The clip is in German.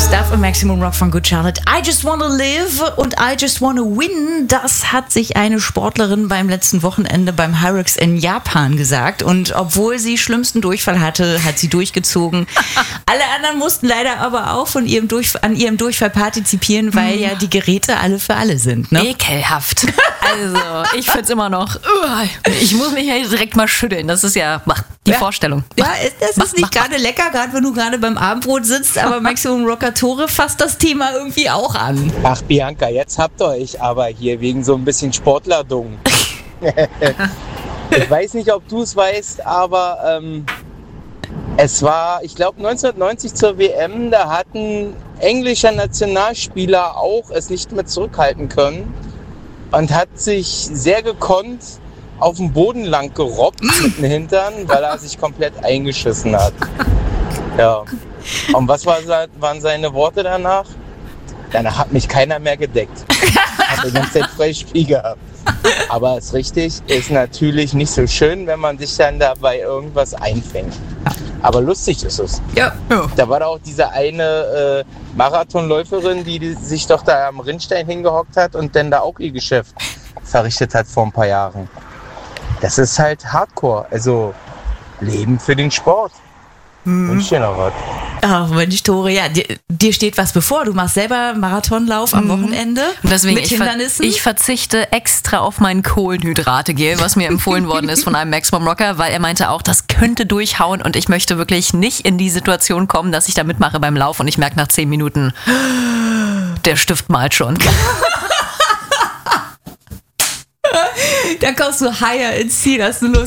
Stuff im Maximum Rock von Good Charlotte. I just wanna live und I just wanna win. Das hat sich eine Sportlerin beim letzten Wochenende beim Hyrox in Japan gesagt. Und obwohl sie schlimmsten Durchfall hatte, hat sie durchgezogen. Alle anderen mussten leider aber auch an ihrem Durchfall partizipieren, weil ja die Geräte alle für alle sind. Ne? Ekelhaft. Also, ich find's immer noch. Ich muss mich ja direkt mal schütteln. Das ist ja die Vorstellung. Ja, das ist nicht gerade lecker, gerade wenn du gerade beim Abendbrot sitzt, aber Maximum Rockatore fasst das Thema irgendwie auch an. Ach Bianca, jetzt habt ihr euch aber hier wegen so ein bisschen Sportlerdung. Ich weiß nicht, ob du es weißt, aber es war, ich glaube 1990 zur WM, da hat ein englischer Nationalspieler auch es nicht mehr zurückhalten können und hat sich sehr gekonnt auf dem Boden lang gerobbt mit dem Hintern, weil er sich komplett eingeschissen hat. Ja. Und was waren seine Worte danach? Danach hat mich keiner mehr gedeckt. Hat die ganze Zeit Freispiel gehabt. Aber ist richtig, ist natürlich nicht so schön, wenn man sich dann dabei irgendwas einfängt. Aber lustig ist es. Ja. Da war da auch diese eine Marathonläuferin, die sich doch da am Rinnstein hingehockt hat und dann da auch ihr Geschäft verrichtet hat vor ein paar Jahren. Das ist halt Hardcore, also Leben für den Sport. Wünsch dir noch was. Ach Mensch, Tore, ja, dir steht was bevor. Du machst selber Marathonlauf am Wochenende und deswegen mit Hindernissen. Ich verzichte extra auf mein Kohlenhydrategel, was mir empfohlen worden ist von einem Maximum Rocker, weil er meinte auch, das könnte durchhauen und ich möchte wirklich nicht in die Situation kommen, dass ich da mitmache beim Lauf und ich merke nach 10 Minuten, der Stift malt schon. Da kommst du higher ins Ziel, hast du Lust.